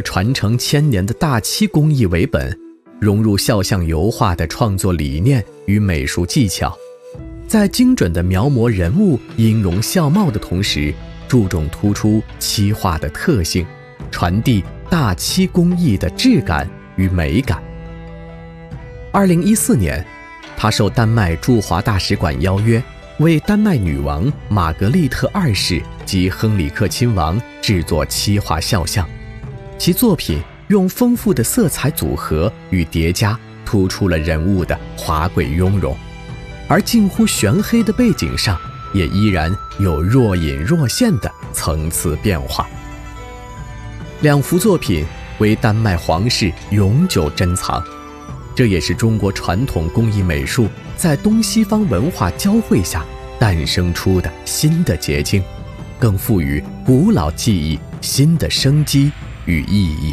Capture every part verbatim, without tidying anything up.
传承千年的大漆工艺为本，融入肖像油画的创作理念与美术技巧，在精准地描摹人物音容笑貌的同时，注重突出漆画的特性，传递大漆工艺的质感与美感。二零一四年，他受丹麦驻华大使馆邀约，为丹麦女王玛格丽特二世及亨里克亲王制作漆画肖像。其作品用丰富的色彩组合与叠加，突出了人物的华贵雍容，而近乎玄黑的背景上，也依然有若隐若现的层次变化。两幅作品为丹麦皇室永久珍藏，这也是中国传统工艺美术在东西方文化交汇下诞生出的新的结晶，更赋予古老技艺新的生机与意义。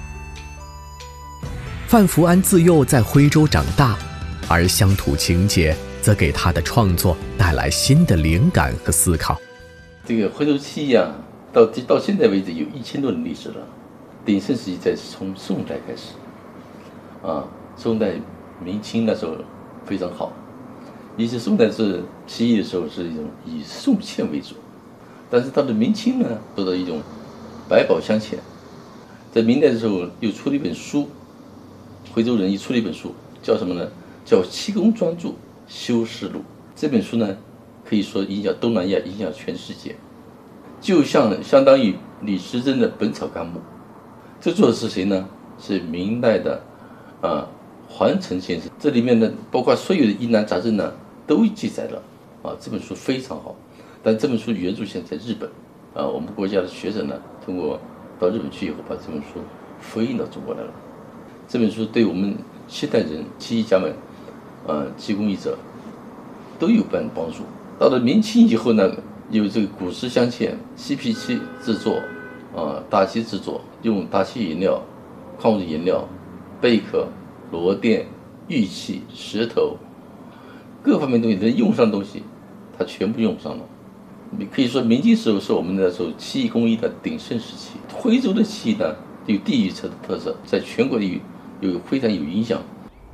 范福安自幼在徽州长大，而乡土情结则给他的创作带来新的灵感和思考。 这个徽州漆呀、啊，到到现在为止有一千多年历史了。鼎盛时期在从宋代开始，啊，宋代明清那时候非常好。以前宋代是漆艺的时候是一种以宋嵌为主，但是到了明清呢，做到一种百宝镶嵌。在明代的时候又出了一本书，徽州人又出了一本书，叫什么呢？叫《漆工专著修饰录》。这本书呢，可以说影响东南亚，影响全世界，就像相当于李时珍的《本草纲目》。这作者是谁呢？是明代的啊桓成先生。这里面呢，包括所有的疑难杂症呢，都记载了啊。这本书非常好，但这本书原著现在在日本啊。我们国家的学生呢，通过到日本去以后，把这本书复印到中国来了。这本书对我们现代人、漆艺家们、啊漆工艺者都有帮帮助。到了明清以后呢，有这个古石镶嵌、漆皮漆制作。啊，大漆制作用大漆颜料、矿物质颜料、贝壳、螺钿、玉器、石头，各方面东西能用上的东西，它全部用上了。你可以说，明清时候是我们那时候漆艺工艺的鼎盛时期。徽州的漆呢，有地域特特色，在全国有有非常有影响。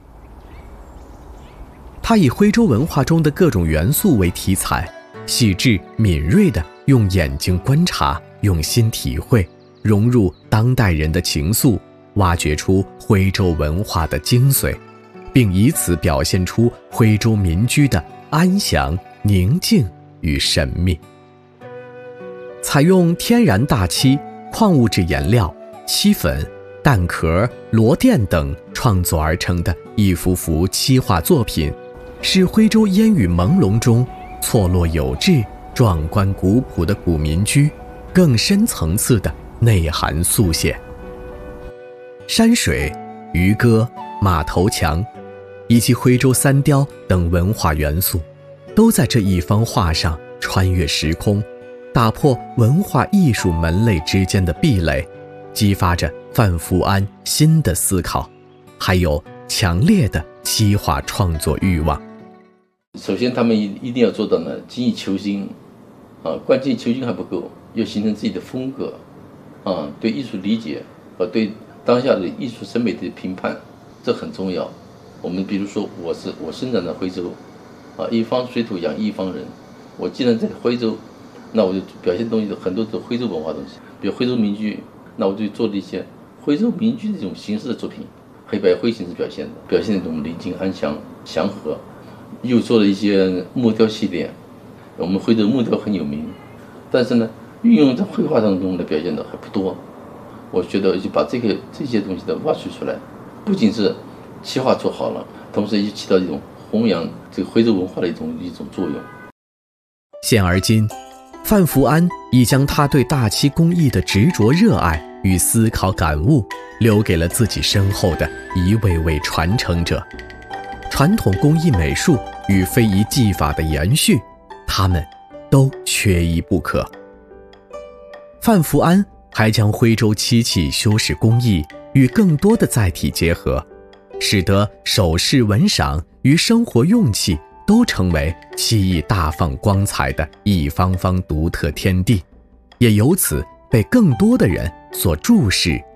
他以徽州文化中的各种元素为题材，细致敏锐地用眼睛观察，用心体会，融入当代人的情愫，挖掘出徽州文化的精髓，并以此表现出徽州民居的安详、宁静与神秘。采用天然大漆、矿物质颜料、漆粉、蛋壳、螺钿等创作而成的一幅幅漆画作品，是徽州烟雨朦胧中错落有致、壮观古朴的古民居更深层次的内涵速写。山水、渔歌、马头墙以及徽州三雕等文化元素，都在这一方画上穿越时空，打破文化艺术门类之间的壁垒，激发着范福安新的思考，还有强烈的漆画创作欲望。 首先他们一定要做到呢精益求精啊，关键求精还不够，要形成自己的风格啊，对艺术理解和对当下的艺术审美的评判，这很重要。我们比如说，我是我生长在徽州啊，一方水土养一方人。我既然在徽州，那我就表现东西很多是徽州文化东西，比如徽州民居，那我就做了一些徽州民居的这种形式的作品，黑白灰形式表现的，表现那种宁静安详、祥和。又做了一些木雕系列，我们徽州木雕很有名，但是呢，运用在绘画当中的表现的还不多。我觉得就把这个这些东西的挖掘出来，不仅是漆画做好了，同时也起到一种弘扬这个徽州文化的一种一种作用。 现而今，范福安已将他对大漆工艺的执着热爱与思考感悟，留给了自己身后的一位位传承者。传统工艺美术与非遗技法的延续，他们都缺一不可。范福安还将徽州漆器修饰工艺与更多的载体结合，使得首饰文赏与生活用器都成为漆艺大放光彩的一方方独特天地，也由此被更多的人所注视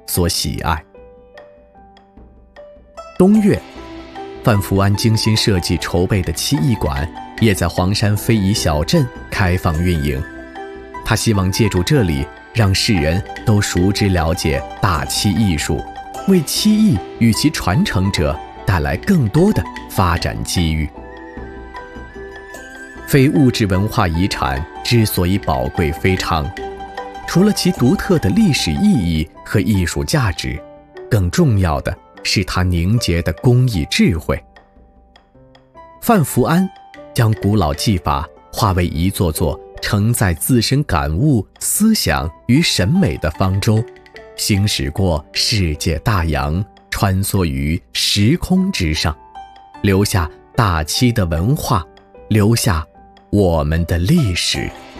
所喜爱。冬月，范福安精心设计筹备的七艺馆也在黄山非遗小镇开放运营。他希望借助这里，让世人都熟知了解大漆艺术，为漆艺与其传承者带来更多的发展机遇。非物质文化遗产之所以宝贵非常，除了其独特的历史意义和艺术价值，更重要的是它凝结的工艺智慧。范福安将古老技法化为一座座承载自身感悟、思想与审美的方舟，行驶过世界大洋，穿梭于时空之上，留下大漆的文化，留下我们的历史。